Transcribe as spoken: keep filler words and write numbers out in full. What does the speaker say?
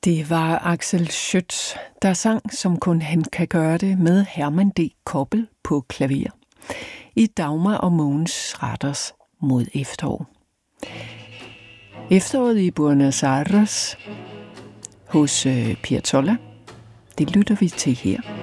Det var Axel Schütz, der sang, som kun han kan gøre det, med Herman D. Koppel på klaver i Dagmar og Mogens Retters Mod efterår. Efteråret i Buenos Aires hos øh, Piazzolla, det lytter vi til her.